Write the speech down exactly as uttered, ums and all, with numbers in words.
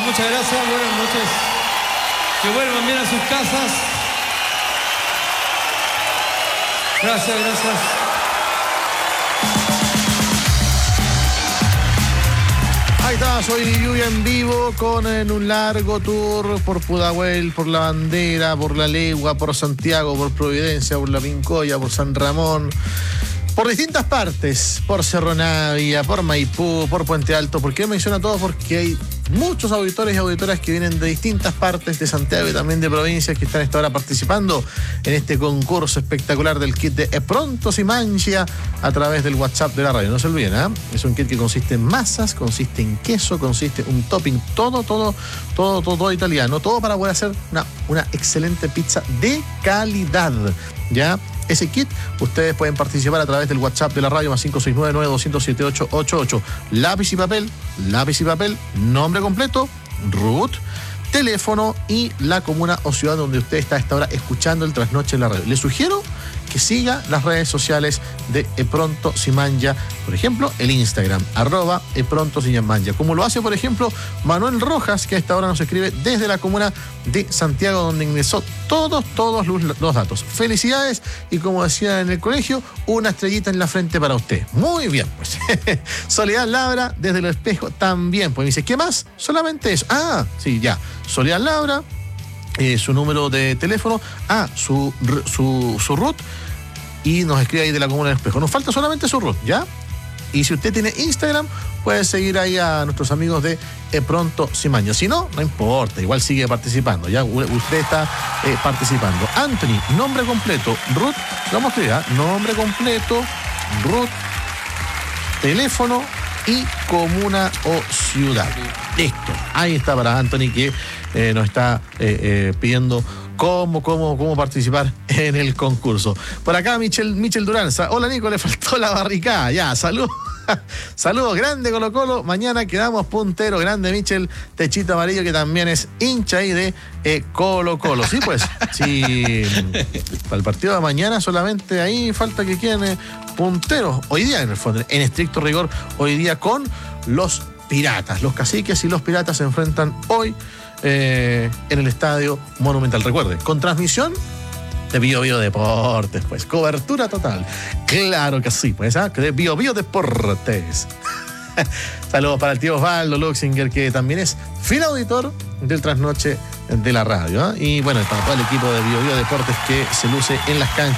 muchas gracias, buenas noches. Que vuelvan bien a sus casas. Gracias, gracias. Ahí está, soy Lluvia en vivo con en un largo tour por Pudahuel, por La Bandera, por La Legua, por Santiago, por Providencia, por La Pincoya, por San Ramón, por distintas partes, por Cerro Navia, por Maipú, por Puente Alto. ¿Por qué menciono todo? Porque hay muchos auditores y auditoras que vienen de distintas partes de Santiago y también de provincias que están a esta hora participando en este concurso espectacular del kit de E Pronto Si Mangia a través del WhatsApp de la radio. No se olviden, ¿eh? Es un kit que consiste en masas, consiste en queso, consiste en un topping, todo, todo, todo, todo, todo italiano, todo para poder hacer una, una excelente pizza de calidad, ¿ya? Ese kit, ustedes pueden participar a través del WhatsApp de la radio más cinco seis nueve, nueve dos cero siete ocho ocho ocho. Lápiz y papel, lápiz y papel, nombre completo, Ruth, teléfono y la comuna o ciudad donde usted está a esta hora escuchando el Trasnoche en la radio. Les sugiero que siga las redes sociales de E Pronto Si Mangia, por ejemplo, el Instagram, arroba E Pronto Si Mangia, como lo hace, por ejemplo, Manuel Rojas, que a esta hora nos escribe desde la comuna de Santiago, donde ingresó todos, todos los, los datos. Felicidades y, como decía en el colegio, una estrellita en la frente para usted. Muy bien, pues. Soledad Labra, desde el espejo, también. Pues me dice, ¿qué más? Solamente eso. Ah, sí, ya. Soledad Labra, eh, su número de teléfono, ah, su, su, su root, y nos escribe ahí de la comuna del espejo. Nos falta solamente su root, ¿ya? Y si usted tiene Instagram, puede seguir ahí a nuestros amigos de E Pronto Si Mangia. Si no, no importa, igual sigue participando, ya usted está eh, participando. Anthony, nombre completo, Ruth, vamos a escribir, nombre completo, Ruth, teléfono y comuna o ciudad. Listo, ahí está para Anthony, que eh, nos está eh, eh, pidiendo cómo, cómo, cómo participar en el concurso. Por acá, Michel, Michel Duranza. Hola, Nico, le faltó la barricada. Ya, saludos. Saludos, grande Colo Colo. Mañana quedamos punteros. Grande Michel, Techito Amarillo, que también es hincha ahí de eh, Colo Colo. Sí, pues, sí. Para el partido de mañana solamente ahí falta que queden eh, punteros. Hoy día, en el fondo, en estricto rigor, hoy día con los Piratas. Los Caciques y los Piratas se enfrentan hoy eh, en el Estadio Monumental. Recuerde, con transmisión de Bio Bio Deportes, pues, cobertura total. Claro que sí, pues, ¿ah? De Bio Bio Deportes. Saludos para el tío Osvaldo Luxinger, que también es fiel auditor del Trasnoche de la radio, ¿eh? Y bueno, para todo el equipo de Bio Bio Deportes que se luce en las canchas.